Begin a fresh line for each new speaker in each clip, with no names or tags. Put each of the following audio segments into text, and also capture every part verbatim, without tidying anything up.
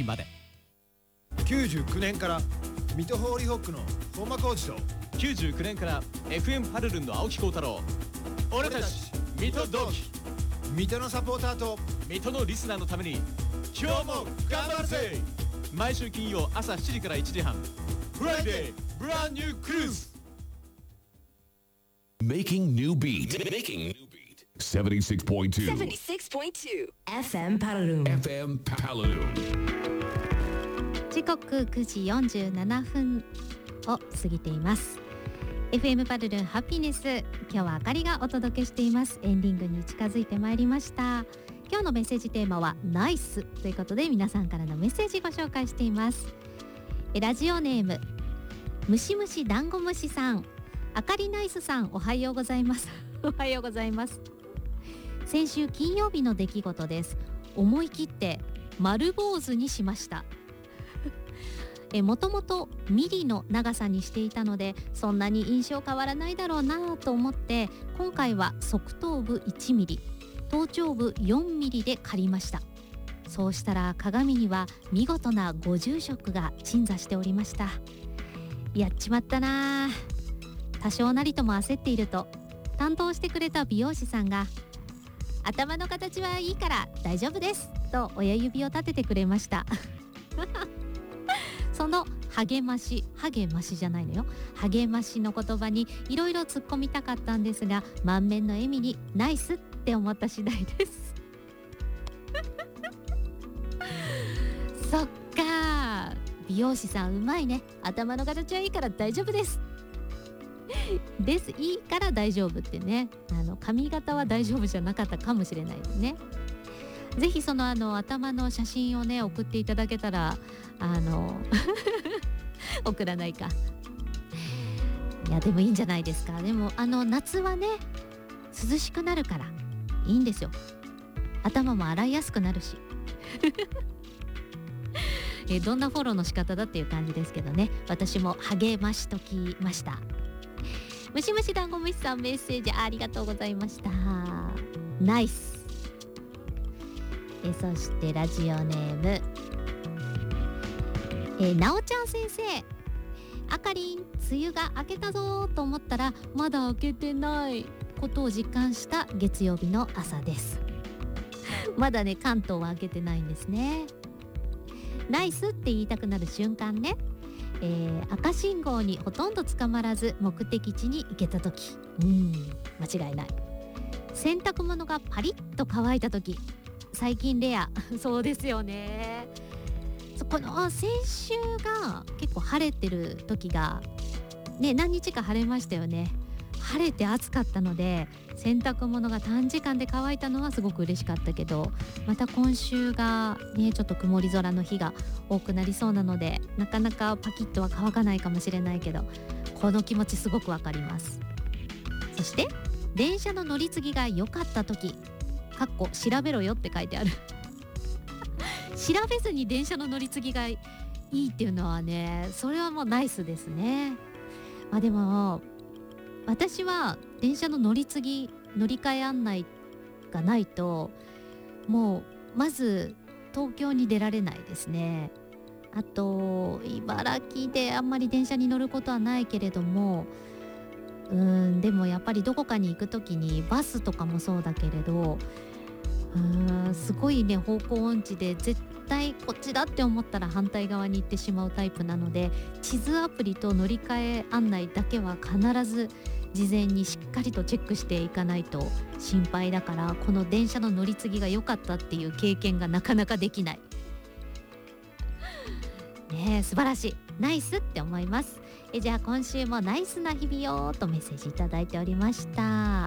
日まで。
きゅうじゅうきゅうねんから水戸ホーリーホックの本間浩二と
きゅうじゅうきゅうねんから エフエム パルルンの青木幸太郎。俺たち水戸同期、
水戸のサポーターと
水戸のリスナーのために今日も頑張るぜ。毎週金曜朝しちじからいちじはん、フライデーブランニュークルーズ。
Making new beat. Making new beat. seventy-six point two.
seventy-six point two
エフエム パルルン
エフエム Palalune。
時刻くじよんじゅうななふんを過ぎています。 エフエム パルルンハピネス、今日はあかりがお届けしています。エンディングに近づいてまいりました。今日のメッセージテーマはナイスということで、皆さんからのメッセージご紹介しています。ラジオネームムシムシダンゴムシさん、あかりナイスさん、おはようございますおはようございます。先週金曜日の出来事です。思い切って丸坊主にしましたえもともとミリの長さにしていたので、そんなに印象変わらないだろうなと思って、今回は側頭部いちミリ、頭頂部よんミリで刈りました。そうしたら鏡には見事な五重色が鎮座しておりました。やっちまったな。多少なりとも焦っていると、担当してくれた美容師さんが、頭の形はいいから大丈夫ですと親指を立ててくれましたその励まし、励ましじゃないのよ、励ましの言葉にいろいろ突っ込みたかったんですが、満面の笑みにナイスって思った次第ですそっか、美容師さんうまいね。頭の形はいいから大丈夫ですですいいから大丈夫ってね、あの髪型は大丈夫じゃなかったかもしれないですね。ぜひそのあの頭の写真をね送っていただけたら、あの送らないか、いやでもいいんじゃないですか。でもあの夏はね涼しくなるからいいんですよ。頭も洗いやすくなるしえどんなフォローの仕方だっていう感じですけどね、私も励ましときました。ムシムシダンゴムシさん、メッセージありがとうございました。ナイス。えそしてラジオネームえなおちゃん先生、あかりん梅雨が明けたぞと思ったらまだ明けてないことを実感した月曜日の朝ですまだね関東は明けてないんですね。ナイスって言いたくなる瞬間ね、えー、赤信号にほとんど捕まらず目的地に行けた時、うーん間違いない。洗濯物がパリッと乾いた時、最近レアそうですよね。そこの先週が結構晴れてる時がね、何日か晴れましたよね。晴れて暑かったので洗濯物が短時間で乾いたのはすごく嬉しかったけど、また今週がねちょっと曇り空の日が多くなりそうなので、なかなかパキッとは乾かないかもしれないけど、この気持ちすごくわかります。そして電車の乗り継ぎが良かった時、かっこ調べろよって書いてある調べずに電車の乗り継ぎがいいっていうのはね、それはもうナイスですね。まあでも私は電車の乗り継ぎ乗り換え案内がないともうまず東京に出られないですね。あと茨城であんまり電車に乗ることはないけれども、うーんでもやっぱりどこかに行くときにバスとかもそうだけれど、うーんすごいね方向音痴で絶対こっちだって思ったら反対側に行ってしまうタイプなので、地図アプリと乗り換え案内だけは必ず事前にしっかりとチェックしていかないと心配だから、この電車の乗り継ぎが良かったっていう経験がなかなかできないねえ、素晴らしい、ナイスって思います。えじゃあ今週もナイスな日々をとメッセージいただいておりました。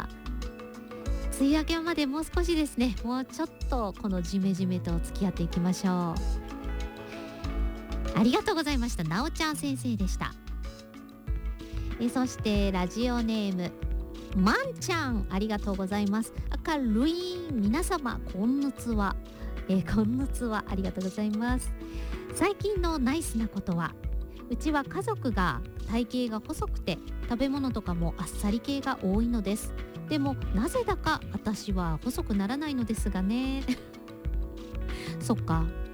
梅雨明けまでもう少しですね。もうちょっとこのジメジメと付き合っていきましょう。ありがとうございました。なおちゃん先生でした。えそしてラジオネームまんちゃん、ありがとうございます。明るい皆様こんぬつは、えこんぬつはありがとうございます。最近のナイスなことは、うちは家族が体型が細くて食べ物とかもあっさり系が多いのです。でもなぜだか私は細くならないのですがねそっか、